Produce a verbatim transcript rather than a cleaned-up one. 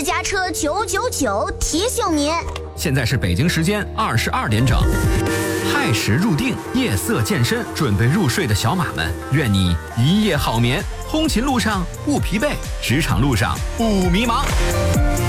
私家车九九九提醒您， 现在是北京时间二十二点整，亥时入定，夜色渐深，准备入睡的小马们，愿你一夜好眠。通勤路上不疲惫，职场路上不迷茫。